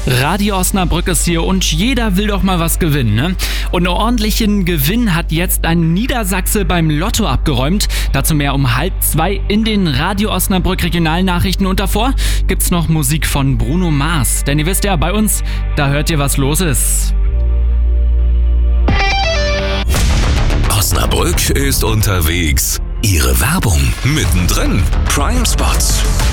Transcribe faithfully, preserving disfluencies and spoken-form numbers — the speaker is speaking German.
Radio Osnabrück ist hier und jeder will doch mal was gewinnen, ne? Und einen ordentlichen Gewinn hat jetzt ein Niedersachse beim Lotto abgeräumt. Dazu mehr um halb zwei in den Radio Osnabrück Regionalnachrichten. Und davor gibt's noch Musik von Bruno Mars. Denn ihr wisst ja, bei uns, da hört ihr, was los ist. Osnabrück ist unterwegs. Ihre Werbung mittendrin. Prime Spots.